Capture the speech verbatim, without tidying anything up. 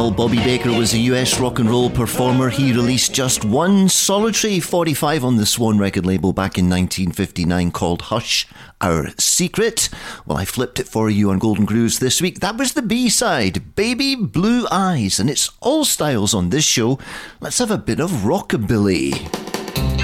While Bobby Baker was a U S rock and roll performer, he released just one solitary forty-five on the Swan record label back in nineteen fifty-nine called Hush, Our Secret. Well, I flipped it for you on Golden Grooves this week. That was the B-side, Baby Blue Eyes, and it's all styles on this show. Let's have a bit of rockabilly.